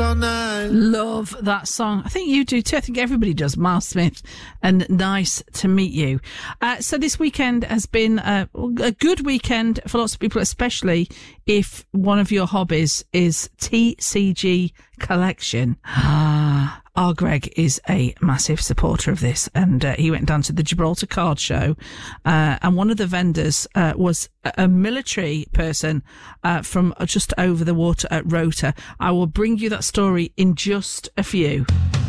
all night. Love that song. I think you do too. I think everybody does. Miles Smith, and Nice to Meet You. So this weekend has been a good weekend for lots of people, especially if one of your hobbies is TCG collection. Our Greg is a massive supporter of this, and he went down to the Gibraltar Card Show, and one of the vendors was a military person from just over the water at Rota. I will bring you that story in just a few.